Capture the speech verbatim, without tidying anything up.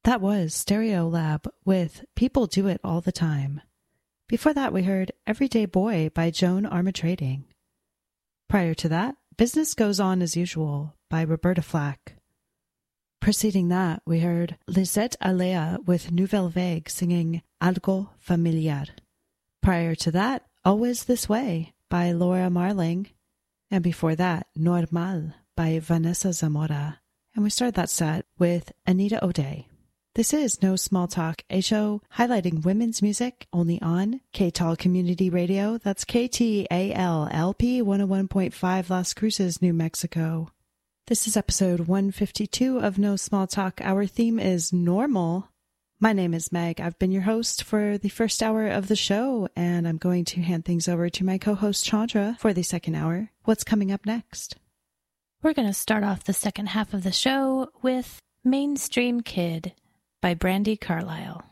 That was Stereolab with People Do It All the Time. Before that, we heard Everyday Boy by Joan Armatrading. Prior to that, Business Goes On As Usual by Roberta Flack. Preceding that, we heard Lisette Alea with Nouvelle Vague singing Algo Familiar. Prior to that, Always This Way by Laura Marling. And before that, Normal by Vanessa Zamora. And we started that set with Anita O'Day. This is No Small Talk, a show highlighting women's music only on K T A L Community Radio. That's K T A L L P one oh one point five Las Cruces, New Mexico. This is episode one fifty-two of No Small Talk. Our theme is normal. My name is Meg. I've been your host for the first hour of the show, and I'm going to hand things over to my co-host Chandra for the second hour. What's coming up next? We're going to start off the second half of the show with Mainstream Kid by Brandi Carlile.